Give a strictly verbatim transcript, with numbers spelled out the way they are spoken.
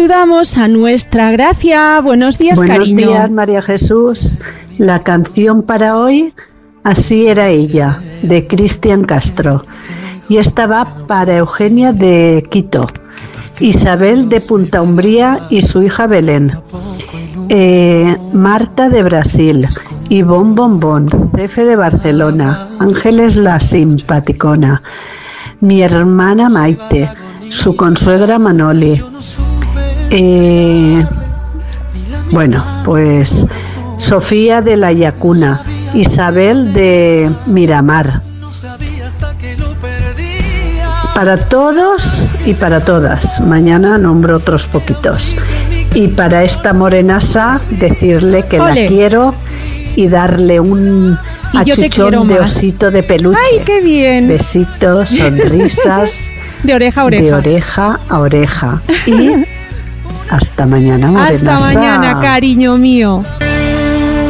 saludamos a nuestra Gracia. Buenos días, Buenos cariño. Buenos días, María Jesús. La canción para hoy, Así era ella, de Cristian Castro. Y esta va para Eugenia de Quito, Isabel de Punta Umbría y su hija Belén, eh, Marta de Brasil, Ivonne Bombón, Cefe de Barcelona, Ángeles la Simpaticona, mi hermana Maite, su consuegra Manoli. Eh, bueno, pues Sofía de la Yacuna, Isabel de Miramar. Para todos y para todas. Mañana nombro otros poquitos. Y para esta morenasa decirle que Ole. la quiero y darle un Y yo te quiero achuchón de más. osito de peluche. ¡Ay, qué bien! Besitos, sonrisas. De oreja a oreja. De oreja a oreja. Y hasta mañana, morenasa. Hasta mañana, cariño mío.